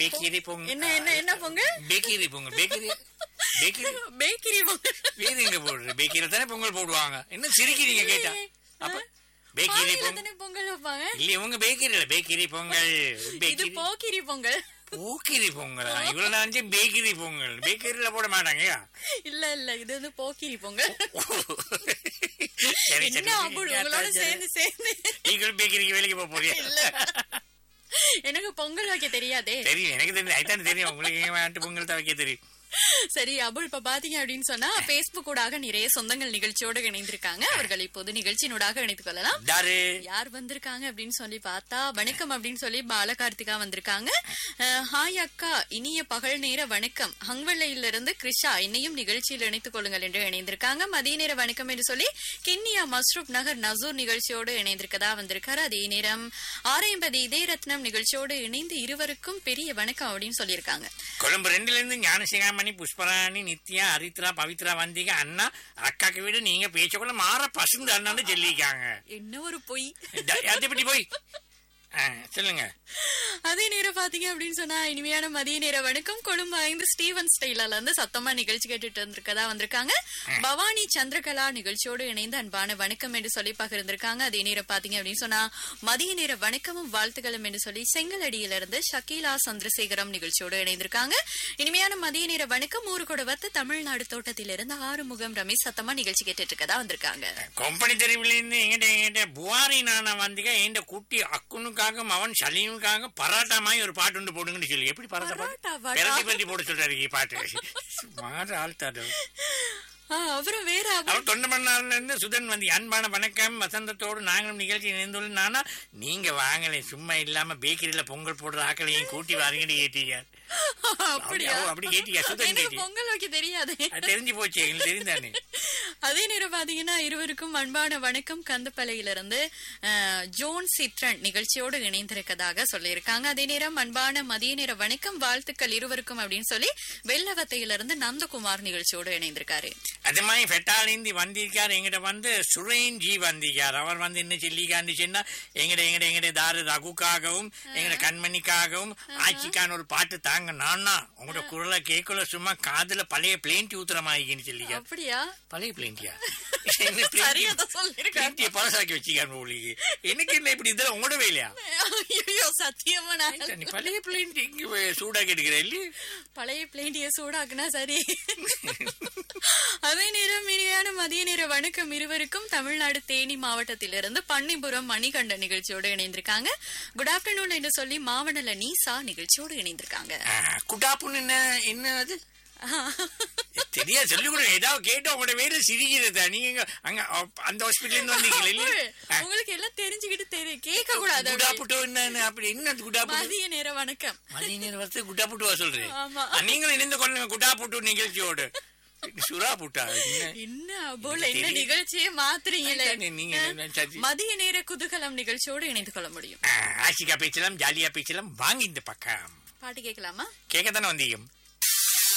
Bakery Pongal. என்ன என்ன என்ன Pongal? Bakery Pongal. Bakery bakery Pongal. வேறு எங்க போடுற? பேக்கரியில தானே பொங்கல் போடுவாங்க. என்ன சிரிக்கிறீங்க கேட்டா? அப்ப பேக்கரி பொங்கல் பொங்கல் வைப்பாங்க. இல்ல இவங்க பேக்கரியில பேக்கரி பொங்கல். இது போக்கிரி பொங்கல். போக்கிரி பொங்கலா? இவ்வளவு நாஞ்சு பேக்கரி பொங்கல். பேக்கரியில போட மாட்டாங்க. இல்ல இல்ல இது வந்து போக்கிரி பொங்கல். சரி என்ன உங்களோட சேர்ந்து சேர்ந்து நீங்கள் பேக்கரிக்கு வேலைக்கு போக போறீங்க? இல்ல எனக்கு பொங்கல் வைக்க தெரியாதே. தெரியும், எனக்கு தெரியும். அதுதான் தெரியும். உங்களுக்கு எங்க நாட்டு பொங்கல் தான் வைக்க தெரியும். சரி அபுல், இப்ப பாத்தீங்க அப்படின்னு சொன்னா பேஸ்புக் ஊடாக நிறைய சொந்தங்கள் நிகழ்ச்சியோட இணைந்திருக்காங்க. அவர்கள் இப்போது நிகழ்ச்சியினூடாக இணைத்துக் கொள்ளலாம். யார் வந்திருக்காங்க அப்படின்னு சொல்லி பார்த்தா, வணக்கம் அப்படின்னு சொல்லி பாலகார்த்திகா வந்திருக்காங்க. ஹாய் அக்கா, இனிய பகல் நேர வணக்கம். ஹங்வெல்லையில இருந்து கிருஷா என்னையும் நிகழ்ச்சியில் இணைத்துக் கொள்ளுங்கள் என்று இணைந்திருக்காங்க. மதிய நேர வணக்கம் என்று சொல்லி கிண்ணியா மஸ்ரூப் நகர் நசூர் நிகழ்ச்சியோடு இணைந்திருக்கதா வந்திருக்காரு. அதே நேரம் 650 இதய ரத்னம் நிகழ்ச்சியோடு இணைந்து இருவருக்கும் பெரிய வணக்கம் அப்படின்னு சொல்லியிருக்காங்க. கொழும்பு 2ல இருந்து ஞானசிகாமணி, புஷ்பராணி, நித்யா, ஹரித்ரா, பவித்ரா வந்தீங்க. அண்ணா அக்காக்கு விட நீங்க பேச்சக்குள்ள மாற பசுந்து அண்ணான்னு சொல்லிக்காங்க. என்ன ஒரு பொய். அதை பற்றி போய் சொல்லுங்க. அதே நேரம் பாத்தீங்க அப்படின்னு சொன்னா இனிமையான மதிய நேர வணக்கம். கொழும்பு 5 ஸ்டீவன் ஸ்டைலால இருந்து சத்தமா நிகழ்ச்சி கேட்டுட்டு இருந்திருக்கதா வந்திருக்காங்க. பவானி சந்திரகலா நிகழ்ச்சியோடு இணைந்து அன்பான வணக்கம் என்று சொல்லி பகிர்ந்திருக்காங்க. அதே நேரம் பாத்தீங்க அப்படின்னு சொன்னா மதிய நேர வணக்கமும் வாழ்த்துக்களும் என்று சொல்லி செங்கலடியில இருந்து ஷக்கீலா சந்திரசேகரம் நிகழ்ச்சியோடு இணைந்திருக்காங்க. இனிமையான மதிய நேர வணக்கம். ஊருகொடவத்து தமிழ்நாடு தோட்டத்திலிருந்து ஆறுமுகம் ரமேஷ் சத்தமா நிகழ்ச்சி கேட்டுட்டு இருக்கதா வந்திருக்காங்க. கொம்பனி தெருவில் இருந்து எங்கிட்ட புவாரி நானா வந்தீங்க. என் குட்டி அக்குனுக்காக அவன் சலீமுக்காக பராட்டா மாதிரி ஒரு பாட்டு ஒன்று போடுங்கன்னு சொல்லி. எப்படி பராட்டா பரட்டி போட சொல்றாரு பாட்டு? மாற ஆள்தாடு. அப்புறம் வேற அவர் தொண்டமன்னார்ல இருந்து சுதன் வந்து அன்பான வணக்கம். வசந்தத்தோடு நாங்களும் நிகழ்ச்சி இணைந்துள்ள. நானா நீங்க வாங்கலை, சும்மா இல்லாம பேக்கரியில பொங்கல் போடுற ஆக்களையும் கூட்டி வாருங்கன்னு கேட்டீங்க. அப்படி கேட்டீங்க. சுதன் பொங்கல் வைக்க தெரியாது, தெரிஞ்சு போச்சு, எங்களுக்கு தெரிந்தானே. அதே நேரம் பாத்தீங்கன்னா இருவருக்கும் அன்பான வணக்கம். கந்தப்பலையிலிருந்து ஜோன் சித்ரன் நிகழ்ச்சியோடு இணைந்திருக்கதாக சொல்லியிருக்காங்க. அதே நேரம் அன்பான மதிய நேர வணக்கம் வாழ்த்துக்கள் இருவருக்கும் அப்படின்னு சொல்லி வெள்ளவத்தையிலிருந்து நந்தகுமார் நிகழ்ச்சியோடு இணைந்திருக்காரு. அது மாதிரி பெட்டாலிந்தி வந்திருக்காரு. எங்கிட்ட வந்து சுரேன் ஜி வந்திருக்காரு. அவர் வந்து என்ன சொல்லிக்காண்டுச்சுன்னா எங்கட தாரு ரகுக்காகவும் எங்கட கண்மணிக்காகவும் ஆட்சிக்கான ஒரு பாட்டு தாங்க. நானா உங்களோட குரலை கேட்கல, சும்மா காதுல பழைய பிளேண்டி ஊத்துறமாயின்னு சொல்லிக்க. அப்படியா? பழைய பிளேண்டியா? பழசாக்கி வச்சுக்காரு. எனக்கு என்ன இப்படி இதெல்லாம் உங்களோட வேலையா? சத்தியமா நீ பழைய பிளேண்டி சூடாக்கி எடுக்கிற இல்லையே? பழைய பிளேண்டிய சூடாக்குனா சரி. அதே நேரம் இனிமையான மதிய நேர வணக்கம் இருவருக்கும். தமிழ்நாடு தேனி மாவட்டத்திலிருந்து பன்னிபுரம் மணிகண்ட நிகழ்ச்சியோடு இணைந்திருக்காங்க. குட் ஆப்டர்நூன் என்று சொல்லி மாவனல நீசா நிகழ்ச்சியோடு இணைந்திருக்காங்க. குடாப்புன்னு என்ன அது தெரியா? சொல்லிக் கொடுங்க. ஏதாவது கேட்டா உங்களோட வேலை சிரிக்கிறதா? நீங்க அங்க அந்த ஹாஸ்பிட்டல் இருந்து வந்தீங்களா? உங்களுக்கு எல்லாம் தெரிஞ்சுக்கிட்டு கேட்க கூடாது. குடாப்புட்டோ என்ன? அப்படி என்ன குடாப்பு? மதிய நேர வணக்கம். மதிய நேர வரத்து குடாப்புட்டுவா சொல்றேன். நீங்களும் இணைந்து கொள்ளுங்க குடாப்புட்டு நிகழ்ச்சியோடு. சுறா புட்டா என்ன போல என்ன நிகழ்ச்சியை மாத்துறீங்களே. மதிய நேர குதூகலம் நிகழ்ச்சியோடு இணைந்து கொள்ள முடியும். ஆசிகா பேச்சலாம், ஜாலியா பேச்சலாம். வாங்க இந்த பக்கம் பாட்டு கேட்கலாமா? கேட்கத்தானே வந்தீங்க.